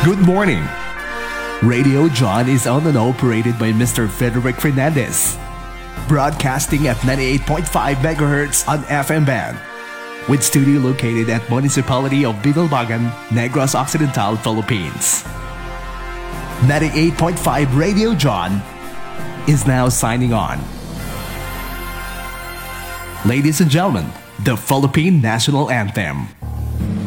Good morning. Radio John is owned and operated by Mr. Frederick Fernandez. Broadcasting at 98.5 MHz on FM band. With studio located at Municipality of Binalbagan, Negros Occidental, Philippines. 98.5 Radio John is now signing on. Ladies and gentlemen, the Philippine National Anthem.